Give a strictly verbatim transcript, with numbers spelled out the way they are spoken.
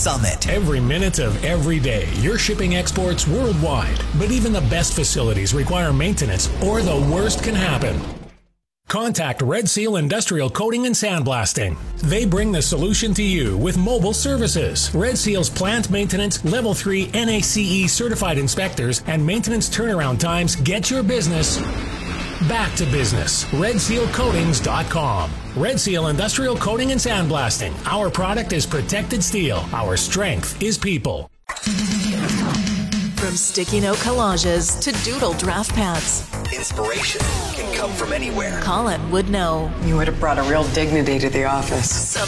Summit. Every minute of every day, you're shipping exports worldwide. But even the best facilities require maintenance, or the worst can happen. Contact Red Seal Industrial Coating and Sandblasting. They bring the solution to you with mobile services. Red Seal's plant maintenance, level three N A C E certified inspectors, and maintenance turnaround times get your business back to business. red seal coatings dot com. Red Seal Industrial Coating and Sandblasting. Our product is protected steel. Our strength is people. From sticky note collages to doodle draft pads, Inspiration can come from anywhere. Colin would know. You would have brought a real dignity to the office.